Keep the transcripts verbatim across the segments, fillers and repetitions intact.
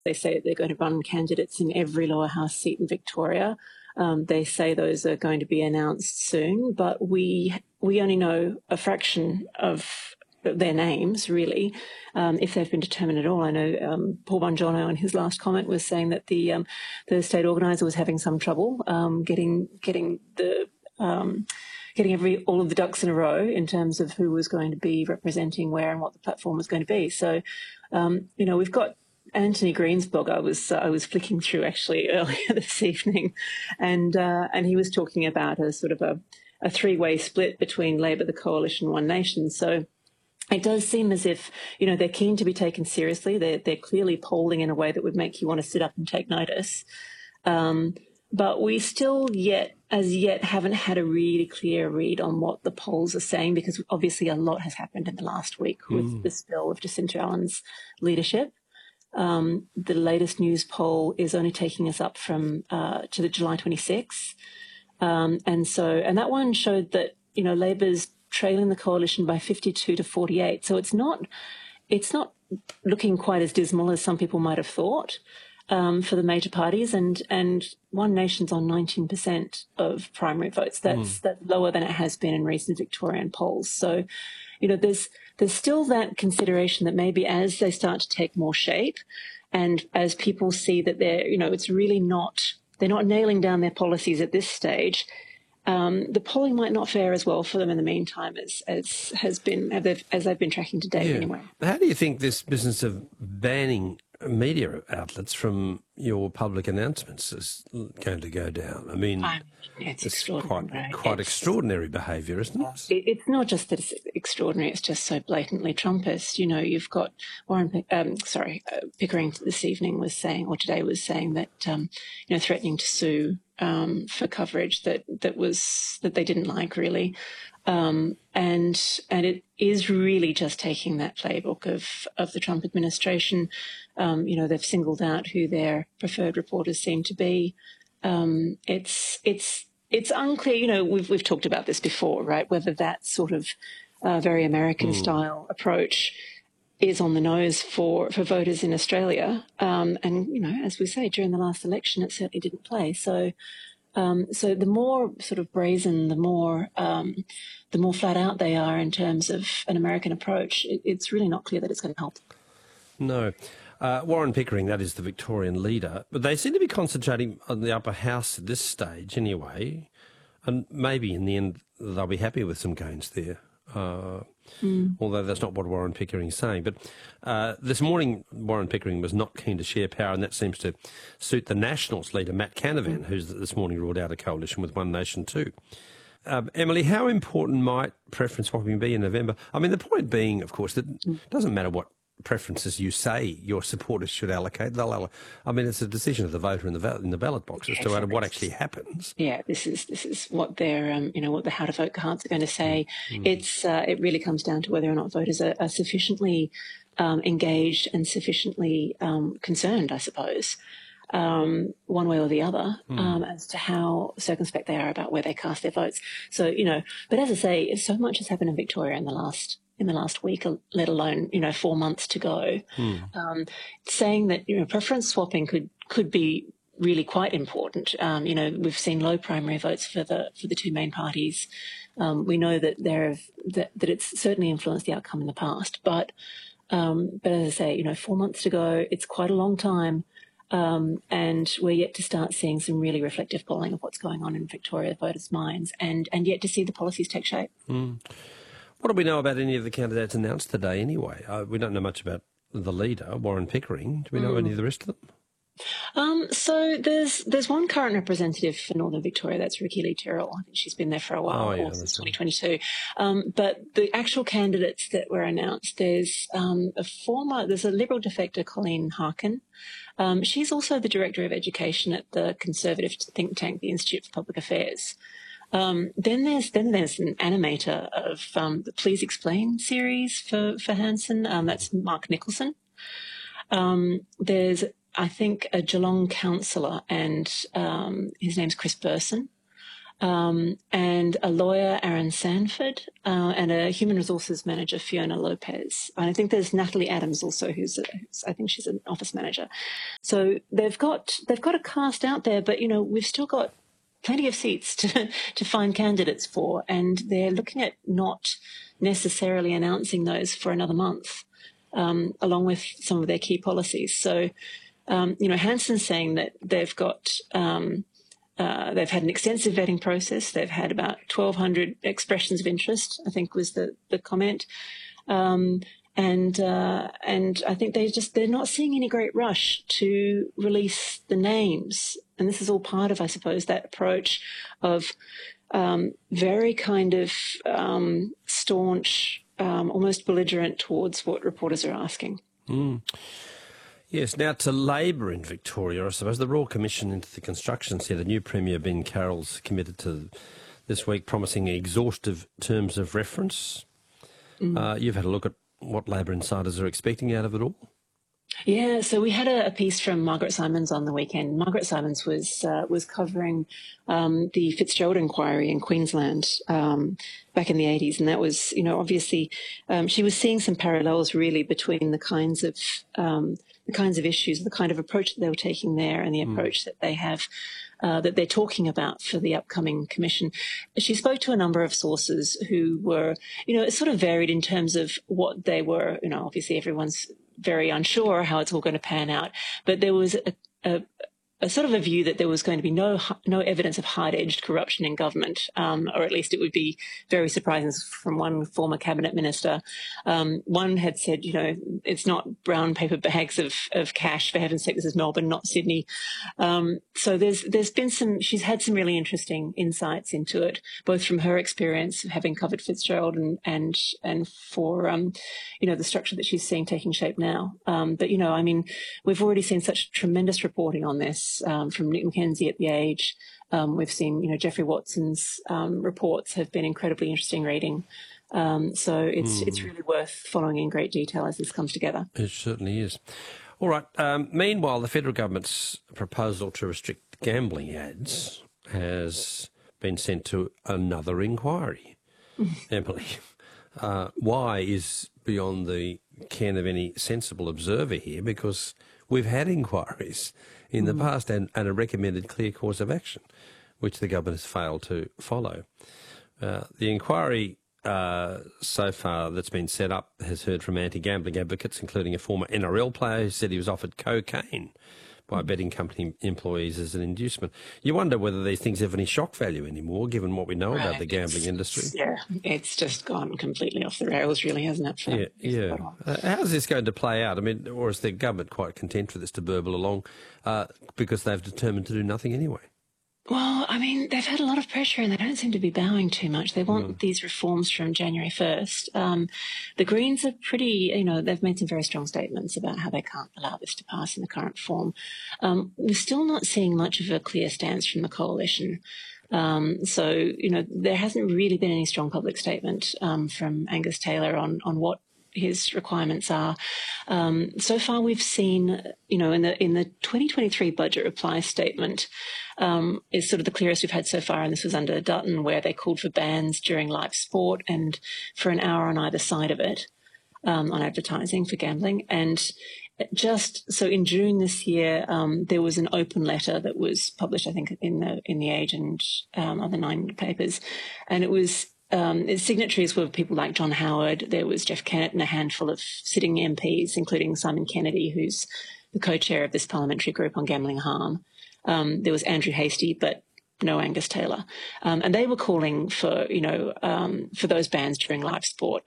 They say they're going to run candidates in every lower house seat in Victoria. Um, they say those are going to be announced soon, but we we only know a fraction of their names, really, um, if they've been determined at all. I know um, Paul Bongiorno in his last comment was saying that the um, the state organiser was having some trouble um, getting getting the um, getting every all of the ducks in a row in terms of who was going to be representing where and what the platform was going to be. So, um, you know, we've got Anthony Green's blog. I was uh, I was flicking through actually earlier this evening, and uh, and he was talking about a sort of a, a three-way split between Labor, the Coalition, One Nation. So it does seem as if, you know, they're keen to be taken seriously. They're they're clearly polling in a way that would make you want to sit up and take notice. Um, but we still yet, as yet, haven't had a really clear read on what the polls are saying, because obviously a lot has happened in the last week with mm. the spill of Jacinta Allen's leadership. Um, the latest news poll is only taking us up from uh, to the July twenty-sixth. Um, and so, and that one showed that, you know, Labor's trailing the coalition by fifty-two to forty-eight. So it's not, it's not looking quite as dismal as some people might have thought um, for the major parties. And, and One Nation's on nineteen percent of primary votes. That's, mm. that's lower than it has been in recent Victorian polls. So, you know, there's, there's still that consideration that maybe as they start to take more shape and as people see that they're, you know, it's really not, they're not nailing down their policies at this stage, um, the polling might not fare as well for them in the meantime as, as has been, as they've, as they've been tracking to date yeah. anyway. How do you think this business of banning media outlets from your public announcements is going to go down? I mean, I mean it's, it's extraordinary. quite, quite it's, extraordinary behaviour, isn't it? it? It's not just that it's extraordinary; it's just so blatantly Trumpist. You know, you've got Warren, um, sorry, uh, Pickering this evening was saying, or today was saying that, um, you know, threatening to sue um, for coverage that that was that they didn't like really. Um, and and it is really just taking that playbook of, of the Trump administration. Um, you know, they've singled out who their preferred reporters seem to be. Um, it's it's it's unclear. You know, we've we've talked about this before, right? Whether that sort of uh, very American mm. style approach is on the nose for, for voters in Australia. Um, and you know, as we say, during the last election, it certainly didn't play. So. Um, so the more sort of brazen, the more um, the more flat out they are in terms of an American approach, it, it's really not clear that it's going to help. No. Uh, Warren Pickering, that is the Victorian leader, but they seem to be concentrating on the upper house at this stage anyway, and maybe in the end they'll be happy with some gains there. Uh, mm. Although that's not what Warren Pickering is saying. But uh, this morning, Warren Pickering was not keen to share power, and that seems to suit the Nationals leader, Matt Canavan, mm. who's this morning ruled out a coalition with One Nation too. Uh, Emily, how important might preference swapping be in November? I mean, the point being, of course, that it doesn't matter what preferences you say your supporters should allocate. They'll allo- I mean, it's a decision of the voter in the val- in the ballot box as yes, to what actually happens. Yeah, this is this is what their um, you know what the how to vote cards are going to say. Mm. It's uh, it really comes down to whether or not voters are, are sufficiently um, engaged and sufficiently um, concerned, I suppose, um, one way or the other, mm. um, as to how circumspect they are about where they cast their votes. So you know, but as I say, so much has happened in Victoria in the last. in the last week, let alone, you know, four months to go, hmm. um, saying that, you know, preference swapping could, could be really quite important. Um, you know, we've seen low primary votes for the, for the two main parties. Um, we know that there have, that, that it's certainly influenced the outcome in the past, but, um, but as I say, you know, four months to go, it's quite a long time. Um, and we're yet to start seeing some really reflective polling of what's going on in Victoria voters' minds and, and yet to see the policies take shape. Hmm. What do we know about any of the candidates announced today anyway? Uh, we don't know much about the leader, Warren Pickering. Do we know mm. any of the rest of them? Um, so there's there's one current representative for Northern Victoria, that's Ricky Lee Tyrrell. I think she's been there for a while, oh, yeah, since twenty twenty-two. Um, but the actual candidates that were announced, there's um, a former, there's a Liberal defector, Colleen Harkin. Um, she's also the Director of Education at the Conservative think tank, the Institute for Public Affairs. Um, then there's then there's an animator of um, the Please Explain series for for Hanson. Um, that's Mark Nicholson. Um, there's I think a Geelong councillor, and um, his name's Chris Burson. um, and a lawyer, Aaron Sanford, uh, and a human resources manager, Fiona Lopez. And I think there's Natalie Adams also, who's, a, who's I think she's an office manager. So they've got they've got a cast out there, but you know we've still got plenty of seats to to find candidates for, and they're looking at not necessarily announcing those for another month, um, along with some of their key policies. So, um, you know, Hanson's saying that they've got um, uh, they've had an extensive vetting process. They've had about twelve hundred expressions of interest, I think was the the comment. Um, And uh, and I think they just they're not seeing any great rush to release the names, and this is all part of, I suppose, that approach of um, very kind of um, staunch, um, almost belligerent towards what reporters are asking. Mm. Yes. Now to Labor in Victoria, I suppose the Royal Commission into the Construction Centre, new Premier Ben Carroll's committed to this week, promising exhaustive terms of reference. Mm. Uh, you've had a look at what Labor insiders are expecting out of it all? Yeah, so we had a, a piece from Margaret Simons on the weekend. Margaret Simons was uh, was covering um, the Fitzgerald inquiry in Queensland um, back in the eighties, and that was, you know, obviously um, she was seeing some parallels really between the kinds of um, the kinds of issues, the kind of approach that they were taking there, and the mm. approach that they have. Uh, that they're talking about for the upcoming commission. She spoke to a number of sources who were, you know, sort of varied in terms of what they were. You know, obviously everyone's very unsure how it's all going to pan out, but there was a, a, a sort of a view that there was going to be no no evidence of hard-edged corruption in government, um, or at least it would be very surprising from one former cabinet minister. Um, one had said, you know, it's not brown paper bags of, of cash, for heaven's sake, this is Melbourne, not Sydney. Um, so there's there's been some, she's had some really interesting insights into it, both from her experience of having covered Fitzgerald and and and for, um, you know, the structure that she's seeing taking shape now. Um, but, you know, I mean, we've already seen such tremendous reporting on this. Um, from Nick McKenzie at The Age. Um, we've seen, you know, Jeffrey Watson's um, reports have been incredibly interesting reading. Um, so it's mm. it's really worth following in great detail as this comes together. It certainly is. All right. Um, meanwhile, the federal government's proposal to restrict gambling ads has been sent to another inquiry. Emily, uh, why is beyond the ken of any sensible observer here, because we've had inquiries in the mm. past and, and a recommended clear course of action, which the government has failed to follow. Uh, the inquiry uh, so far that's been set up has heard from anti-gambling advocates, including a former N R L player who said he was offered cocaine by betting company employees as an inducement. You wonder whether these things have any shock value anymore, given what we know right. about the gambling it's, industry. Yeah, it's just gone completely off the rails, really, hasn't it? For, yeah, yeah. Uh, how's this going to play out? I mean, or is the government quite content for this to burble along uh, because they've determined to do nothing anyway? Well, I mean, they've had a lot of pressure and they don't seem to be bowing too much. They want mm. these reforms from January first. Um, the Greens are pretty, you know, they've made some very strong statements about how they can't allow this to pass in the current form. Um, we're still not seeing much of a clear stance from the coalition. Um, so, you know, there hasn't really been any strong public statement um, from Angus Taylor on, on what his requirements are. Um, so far, we've seen, you know, in the in the twenty twenty-three budget reply statement um, is sort of the clearest we've had so far, and this was under Dutton, where they called for bans during live sport and for an hour on either side of it um, on advertising for gambling. And just so in June this year, um, there was an open letter that was published, I think, in the in the Age and um, other nine papers, and it was. Um, its signatories were people like John Howard. There was Jeff Kennett and a handful of sitting M Ps, including Simon Kennedy, who's the co-chair of this parliamentary group on gambling harm. Um, there was Andrew Hastie, but no Angus Taylor. Um, and they were calling for, you know, um, for those bans during live sport.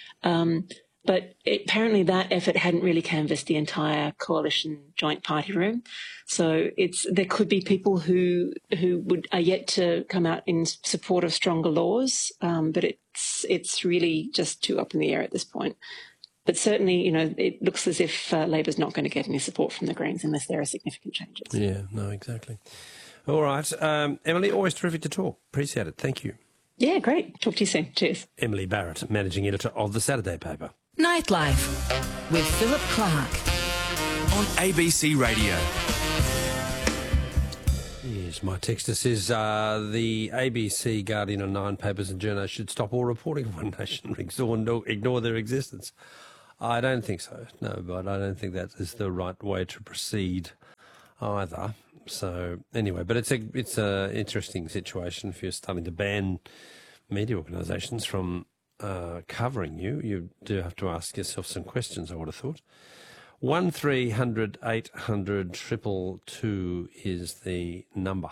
Um, but it, apparently that effort hadn't really canvassed the entire coalition joint party room. So it's there could be people who who would are yet to come out in support of stronger laws, um, but it's it's really just too up in the air at this point. But certainly, you know, it looks as if uh, Labor's not going to get any support from the Greens unless there are significant changes. Yeah, no, exactly. All right, um, Emily, always terrific to talk. Appreciate it. Thank you. Yeah, great. Talk to you soon. Cheers. Emily Barrett, managing editor of the Saturday paper. Nightlife with Philip Clark on A B C Radio. Yes, my texter says uh, the A B C, Guardian and Nine papers and journals should stop all reporting of One Nation, ignore, ignore their existence. I don't think so, no, but I don't think that is the right way to proceed either. So anyway, but it's a it's a interesting situation if you're starting to ban media organisations from uh, covering you. You do have to ask yourself some questions, I would have thought. One three hundred eight hundred triple two is the number.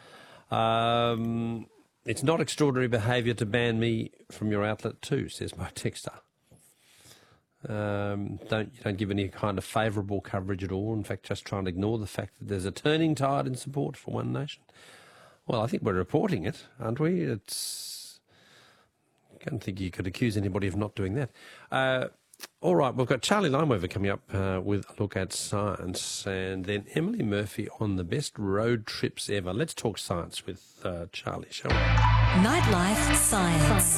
Um, it's not extraordinary behaviour to ban me from your outlet too, says my texter. Um, don't you don't give any kind of favourable coverage at all. In fact, just trying to ignore the fact that there's a turning tide in support for One Nation. Well, I think we're reporting it, aren't we? It's. I don't think you could accuse anybody of not doing that. Uh, all right, we've got Charlie Limeweaver coming up uh, with a look at science, and then Emily Murphy on the best road trips ever. Let's talk science with uh, Charlie, shall we? Nightlife Science.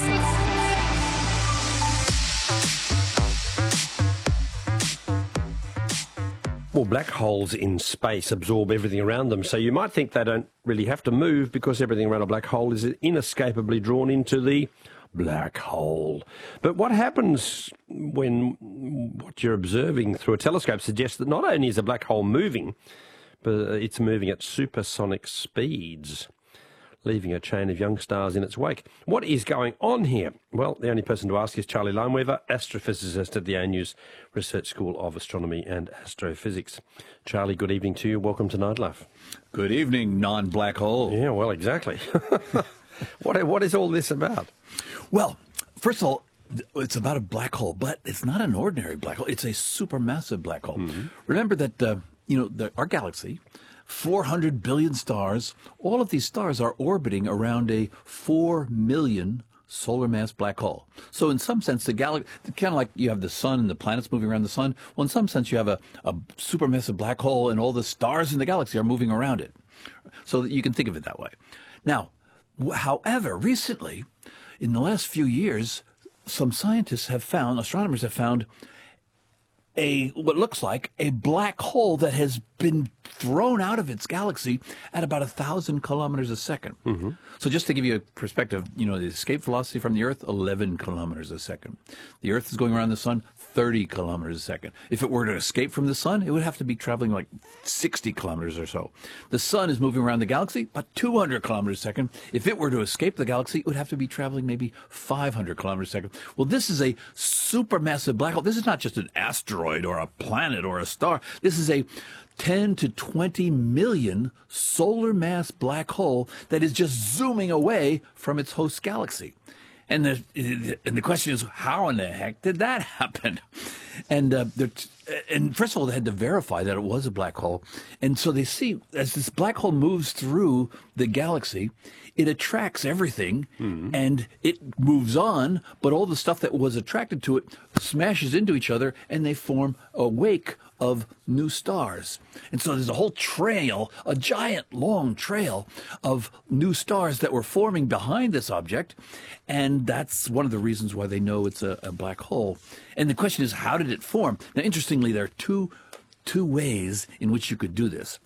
Well, black holes in space absorb everything around them, so you might think they don't really have to move because everything around a black hole is inescapably drawn into the black hole. But what happens when what you're observing through a telescope suggests that not only is a black hole moving, but it's moving at supersonic speeds, leaving a chain of young stars in its wake. What is going on here? Well, the only person to ask is Charlie Limeweaver, astrophysicist at the A N U's Research School of Astronomy and Astrophysics. Charlie, good evening to you. Welcome to Nightlife. Good evening, non-black hole. Yeah, well, exactly. what What is all this about? Well, first of all, it's about a black hole, but it's not an ordinary black hole. It's a supermassive black hole. Mm-hmm. Remember that, uh, you know, the, our galaxy, four hundred billion stars, all of these stars are orbiting around a four million solar mass black hole. So in some sense, the galaxy, kind of like you have the sun and the planets moving around the sun, well, in some sense, you have a, a supermassive black hole and all the stars in the galaxy are moving around it. So that you can think of it that way. Now, w- however, recently, in the last few years, some scientists have found, astronomers have found, a what looks like a black hole that has been thrown out of its galaxy at about a thousand kilometers a second. Mm-hmm. So just to give you a perspective, you know, the escape velocity from the Earth, eleven kilometers a second. The Earth is going around the sun, thirty kilometers a second. If it were to escape from the sun, it would have to be traveling like sixty kilometers or so. The sun is moving around the galaxy about two hundred kilometers a second. If it were to escape the galaxy, it would have to be traveling maybe five hundred kilometers a second. Well, this is a supermassive black hole. This is not just an asteroid or a planet or a star. This is a ten to twenty million solar mass black hole that is just zooming away from its host galaxy. And the and the question is, how in the heck did that happen? And uh, and first of all, they had to verify that it was a black hole. And so they see, as this black hole moves through the galaxy, it attracts everything, mm-hmm. and it moves on, but all the stuff that was attracted to it smashes into each other, and they form a wake of new stars. And so there's a whole trail, a giant long trail of new stars that were forming behind this object, and that's one of the reasons why they know it's a, a black hole. And the question is, how did it form? Now, interestingly, there are two two ways in which you could do this.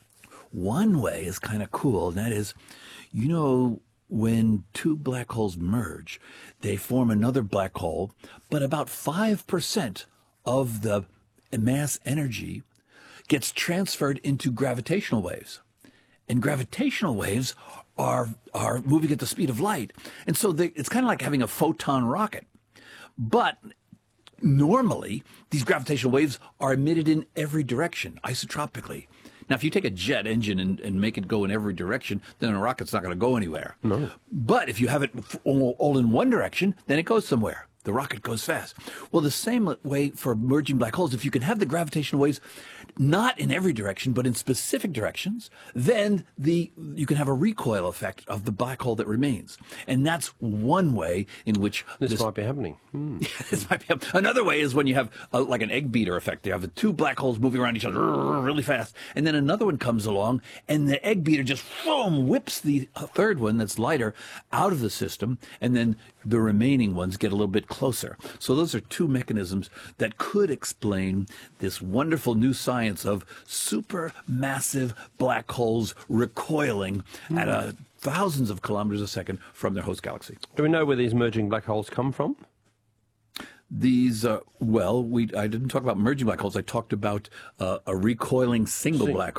One way is kind of cool, and that is, you know, when two black holes merge, they form another black hole, but about five percent of the mass energy gets transferred into gravitational waves. And gravitational waves are are moving at the speed of light. And so they, it's kind of like having a photon rocket. But normally, these gravitational waves are emitted in every direction, isotropically. Now, if you take a jet engine and, and make it go in every direction, then a rocket's not going to go anywhere. No. But if you have it all, all in one direction, then it goes somewhere. The rocket goes fast. Well, the same way for merging black holes, if you can have the gravitational waves not in every direction, but in specific directions, then the you can have a recoil effect of the black hole that remains. And that's one way in which this, this might be happening. Hmm. Yeah, this might be happening. Another way is when you have a, like an egg beater effect. You have the two black holes moving around each other really fast, and then another one comes along, and the egg beater just boom, whips the third one that's lighter out of the system, and then the remaining ones get a little bit closer. So those are two mechanisms that could explain this wonderful new science of supermassive black holes recoiling mm. at a thousands of kilometers a second from their host galaxy. Do we know where these merging black holes come from? These, uh, well, we I didn't talk about merging black holes. I talked about uh, a recoiling single Sing- black